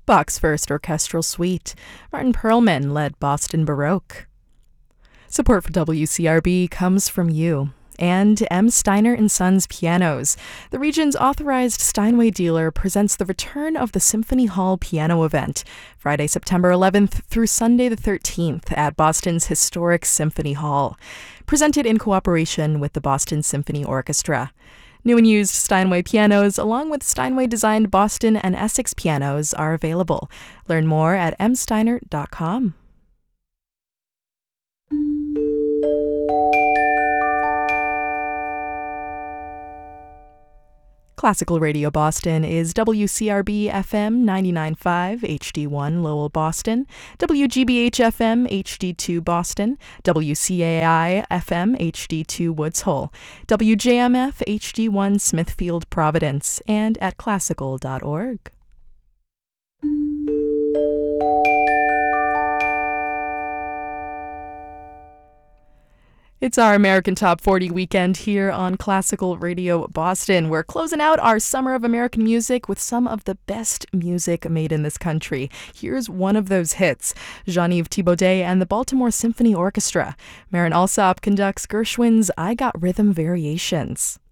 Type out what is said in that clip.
Bach's First Orchestral Suite. Martin Perlman led Boston Baroque. Support for WCRB comes from you and M. Steiner & Sons Pianos. The region's authorized Steinway dealer presents the return of the Symphony Hall Piano Event, Friday, September 11th through Sunday the 13th at Boston's historic Symphony Hall. Presented in cooperation with the Boston Symphony Orchestra. New and used Steinway pianos, along with Steinway-designed Boston and Essex pianos, are available. Learn more at msteiner.com. Classical Radio Boston is WCRB FM 99.5 HD1 Lowell, Boston, WGBH FM HD2 Boston, WCAI FM HD2 Woods Hole, WJMF HD1 Smithfield, Providence, and at classical.org. It's our American Top 40 weekend here on Classical Radio Boston. We're closing out our Summer of American Music with some of the best music made in this country. Here's one of those hits, Jean-Yves Thibaudet and the Baltimore Symphony Orchestra. Marin Alsop conducts Gershwin's I Got Rhythm Variations.